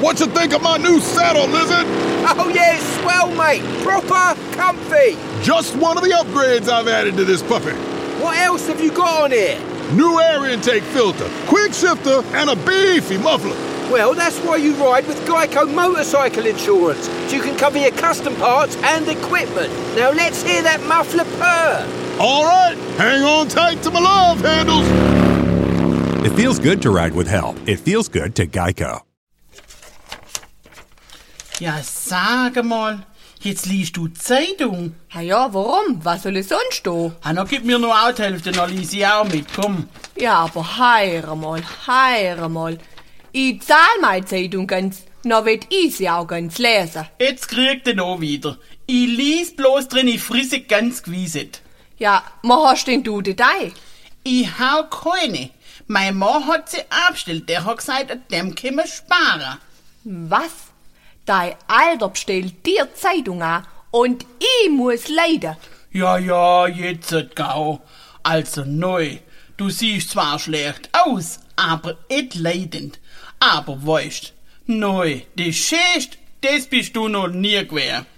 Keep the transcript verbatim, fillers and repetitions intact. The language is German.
What you think of my new saddle, Lizard? Oh yeah, swell, mate. Proper comfy. Just one of the upgrades I've added to this puppy. What else have you got on here? New air intake filter, quick shifter, and a beefy muffler. Well, that's why you ride with Geico Motorcycle Insurance, so you can cover your custom parts and equipment. Now let's hear that muffler purr. All right, hang on tight to my love handles. It feels good to ride with help. It feels good to Geico. Ja, sag mal, jetzt liest du Zeitung. Ja, ja, warum? Was soll es sonst da? Ah, na, gib mir nur auch die Hälfte, dann lies ich auch mit, komm. Ja, aber heire mal, heire mal. Ich zahl meine Zeitung ganz, noch wird ich sie auch ganz lesen. Jetzt kriegt er noch wieder. Ich lies bloß drin, ich frisse ganz gewiset. Ja, wo hast denn du dabei? Ich hau keine. Mein Mann hat sie abgestellt, der hat gesagt, an dem können wir sparen. Was? Dein Alter bestellt dir Zeitung an und ich muss leiden. Ja, ja, jetzt gau. Also neu. Du siehst zwar schlecht aus, aber et leidend. Aber weißt, neu, die Schäst, das bist du noch nie gewesen.